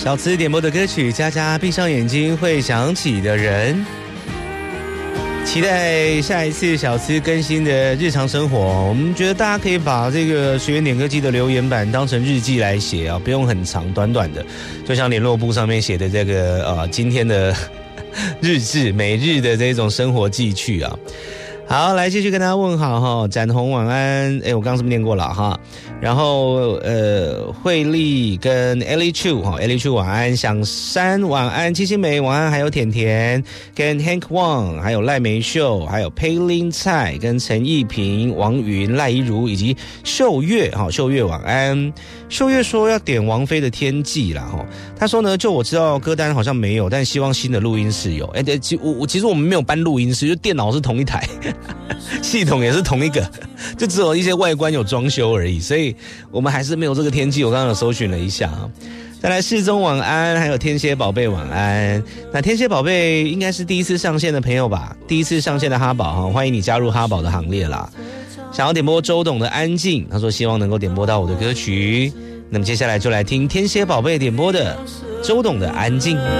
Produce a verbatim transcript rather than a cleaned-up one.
小慈点播的歌曲《佳佳闭上眼睛会想起的人》，期待下一次小慈更新的日常生活。我们觉得大家可以把这个学员点歌机的留言板当成日记来写啊，不用很长，短短的，就像联络簿上面写的这个呃今天的日志，每日的这种生活记趣啊。好，来继续跟大家问好哈，展宏晚安，哎，我刚刚是不是念过了哈？然后呃，慧丽跟 Ellie Chu 哈 ，Ellie Chu 晚安，响山晚安，七星梅晚安，还有甜甜跟 Hank Wang， 还有赖梅秀，还有佩林蔡跟陈义平、王云、赖怡如以及秀月哈，秀月晚安。秀月说要点王菲的《天际》啦哈，他说呢，就我知道歌单好像没有，但希望新的录音室有。哎，对，其我我其实我们没有搬录音室，就电脑是同一台。系统也是同一个，就只有一些外观有装修而已，所以我们还是没有这个天气。我刚刚有搜寻了一下啊。再来世宗晚安，还有天蝎宝贝晚安。那天蝎宝贝应该是第一次上线的朋友吧？第一次上线的哈宝哈，欢迎你加入哈宝的行列啦。想要点播周董的《安静》，他说希望能够点播到我的歌曲。那么接下来就来听天蝎宝贝点播的周董的《安静》。